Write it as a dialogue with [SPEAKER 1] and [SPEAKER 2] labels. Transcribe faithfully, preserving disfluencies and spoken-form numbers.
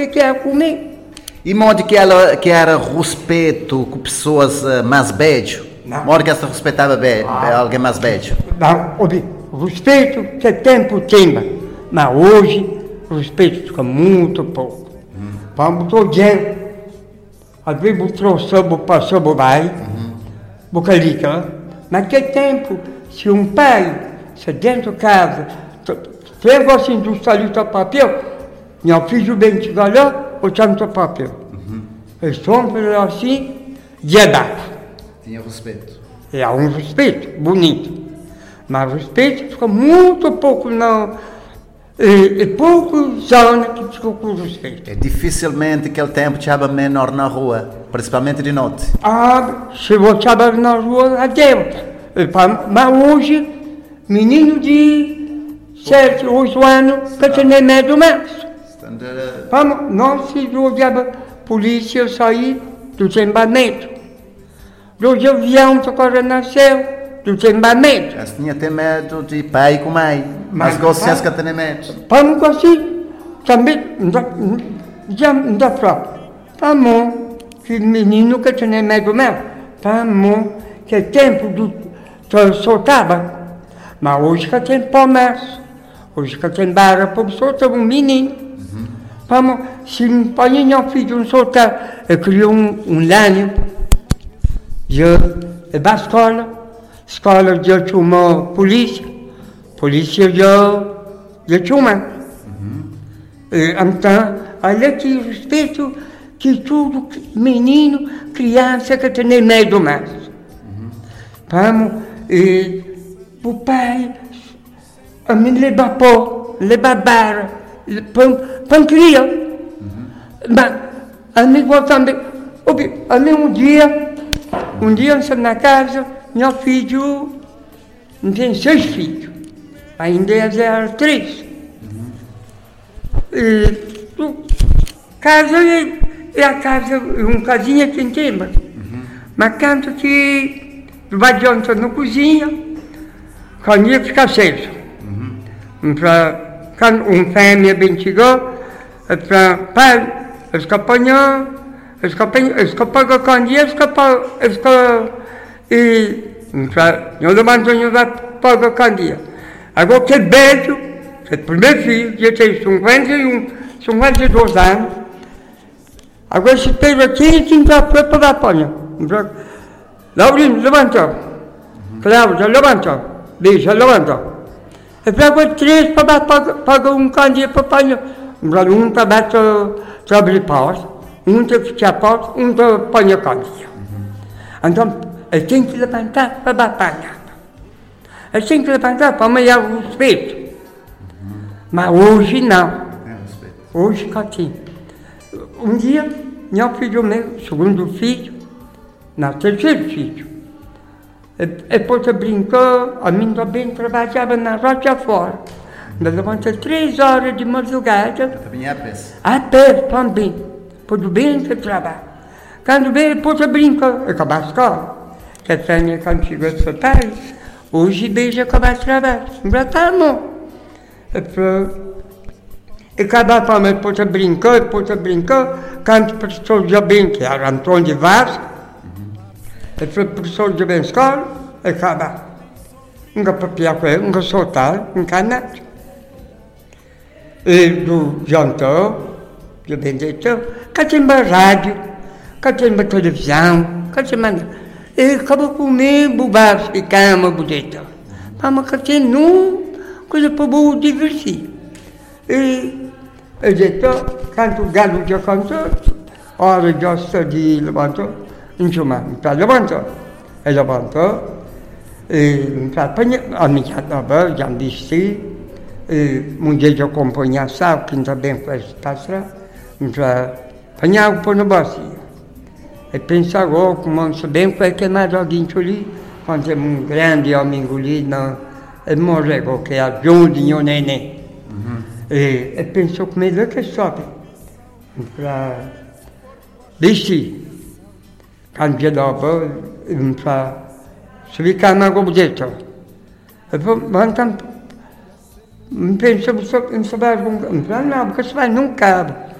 [SPEAKER 1] que quer comer.
[SPEAKER 2] E modo que ela que era respeito com pessoas uh, mais velhas? Modo que ela respeitava bem, ah. alguém mais velho?
[SPEAKER 1] Não, o respeito que tempo tem, mas hoje o respeito fica muito pouco. Hum. Vamos todo dia, às vezes o trouxamos para o vai, o calica, mas que tempo, se um pai, se dentro de casa, fez assim do salito a papel, meu filho bem chegou lá, o tanto papel. Uhum. Eles são assim, diabado.
[SPEAKER 2] Tinha respeito.
[SPEAKER 1] É um respeito, bonito. Mas o respeito fica muito pouco, não. E, e poucos anos que ficou com respeito.
[SPEAKER 2] É dificilmente aquele tempo tinha menor na rua, principalmente de noite.
[SPEAKER 1] Ah, se eu estava na rua, adeus. Mas hoje, menino de sete, oito anos, que tem medo mais. Vamos, nós se jogava polícia sair do desembamento. Dois aviões que agora nasceu do desembamento.
[SPEAKER 2] Já tinha até medo de pai com mãe, mas gostei que tem medo.
[SPEAKER 1] Vamos assim, também, já não dá pra. Vamos, que menino que tem medo mesmo. Vamos, que tempo do soltava. Mas hoje que tem comércio, hoje que tem barra para soltar um menino. Vamos, se um pai não filho um soltar, eu criei um, um lânio, eu ia para a escola, escola eu chamo polícia, polícia eu, eu chamo. Uhum. Então, olha que respeito que tudo, menino, criança que tem medo mais. Uhum. Vamos, e o pai, a mim leva pó, leva barra, Pão cria, uhum. Mas a mim também, a mim um dia, um dia eu na casa, meu filho, tem seis filhos, ainda era três. Uhum. E tu, casa é a casa, uma casinha que tem, uhum. Mas canto que vai adianta na cozinha, quando ia ficar aceso. Uhum. Pra, quando um fêmea bem chegou, para pai, escapou, escapou, escapou quando ia, escapou, escapou, e eu levanto para pagar quando ia. Agora que beijo, é o primeiro filho, eu tenho cinquenta e um, cinquenta e dois anos, agora se pega aqui e tinha que para a panha. Laurino levantou, Cláudia levantou, Lígia levantou. E pegou três para pagar um candidato para panha. Um para abrir porta, um para fechar a porta, um para panha candidato. Então, ele tem que levantar para batalhar. Ele tem que levantar para amanhã o respeito. Mas hoje não. Hoje cá tem. Um dia, meu filho meu, segundo filho, não, terceiro filho, e depois brincou, a mim também trabalhava na rocha fora. Me levantei três horas de madrugada.
[SPEAKER 2] Também a pé?
[SPEAKER 1] A pé também. Tudo bem que trabalho. Quando veio, depois brincou, acabou a escola. Que a Tânia, quando chegou a seu pai, hoje beija acabar o trabalho. Já está bom. E acabou a mãe, depois brincou, depois brincou. Quando o professor já bem, que era Antônio de Vaz, ele foi professor de bem escola, e acabou. Nunca papiar com ele, nunca soltar, nunca nada. E do jantou, de bendição, cá tem uma rádio, cá tem uma televisão, cá tem uma... E acabou comigo, bobagem, ficamos bonito. Mas cá tem um, coisa para o divertir. E ele disse, quando o galo já cantou, hora de de levantou, não chama, então levantou. Ele levantou, e a minha nova, já me disse, um dia eu acompanhei a sal, que também foi passar, para apanhar o pão no bacia. E pensa agora, como se bem foi que mais alguém ali, quando é um grande homem ali, não, ele morreu, que é a Jundinho Neném. E ele pensou comigo, que sobe, para vestir. Quando eu dava, para ficar na gobudeta. Então, pensou, não sabe, não, porque você vai num cabo.